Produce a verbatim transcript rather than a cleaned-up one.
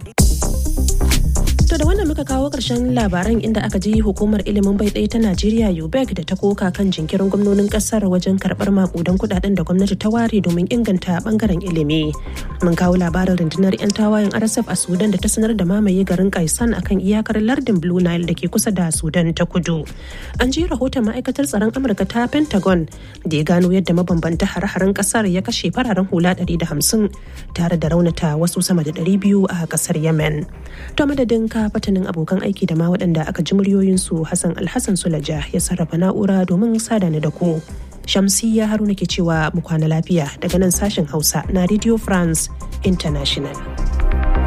To da wannan muka kawo ƙarshen labaran, inda aka ji hukumar ilimin bai ɗaya ta Najeriya U B E C da ta koka kan jinkirin gwamnonin ƙasar wajen karɓar maƙudan kuɗaɗen da gwamnati ta ware domin inganta ɓangaren ilimi. Mun kawo labarin rundunar 'yan tawayen R S F a Sudan da ta sanar da mamaye garin Kaisan akan iyakar lardin Blue Nile da ke kusa da Sudan ta kudu. An ji rahoton ma'aikatar tsaron Amurka ta Pentagon da ya gano yadda mabambanta hare-haren ƙasar ya kashe fararen hula ɗari da hamsin tare da raunata wasu sama da ɗari biyu a ƙasar Yemen. To madadin ka fatanin abokan aiki da ma waɗanda aka ji muryoyinsu, Hassan Alhassan Sulaja ya sarrafa na'ura domin sada ni da ku. Shamsiyya Haruna ke cewa mu kwana lafiya daga nan sashen Hausa na Radio France International.